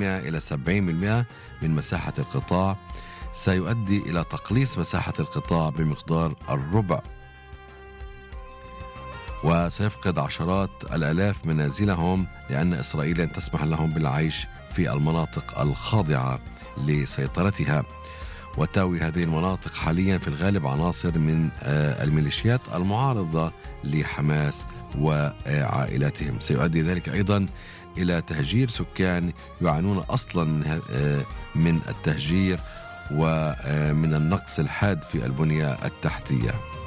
إلى 70% من مساحة القطاع، سيؤدي إلى تقليص مساحة القطاع بمقدار الربع، وسيفقد عشرات الآلاف منازلهم لأن إسرائيل لن تسمح لهم بالعيش في المناطق الخاضعة لسيطرتها. وتاوي هذه المناطق حاليا في الغالب عناصر من الميليشيات المعارضة لحماس وعائلاتهم. سيؤدي ذلك أيضا إلى تهجير سكان يعانون أصلا من التهجير ومن النقص الحاد في البنية التحتية.